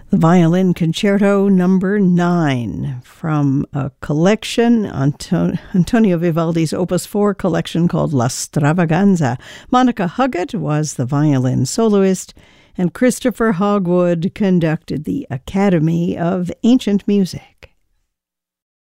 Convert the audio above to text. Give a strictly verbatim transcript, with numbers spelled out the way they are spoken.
The Violin Concerto Number nine from a collection, Anto- Antonio Vivaldi's Opus four collection called La Stravaganza. Monica Huggett was the violin soloist, and Christopher Hogwood conducted the Academy of Ancient Music.